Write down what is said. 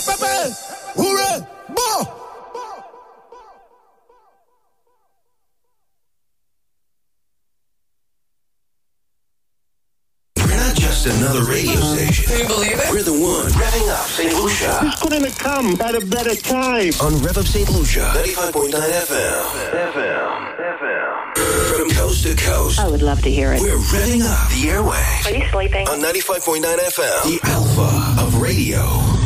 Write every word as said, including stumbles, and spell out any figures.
Pepe, hurra, bo. Another radio station. Can you believe it? We're the one revving up Saint Lucia. Who's going to come at a better time? On Rev Up Saint Lucia, ninety-five point nine F M. F M. F M. From coast to coast. I would love to hear it. We're revving up the airwaves. Are you sleeping? On ninety-five point nine F M. The Alpha of radio.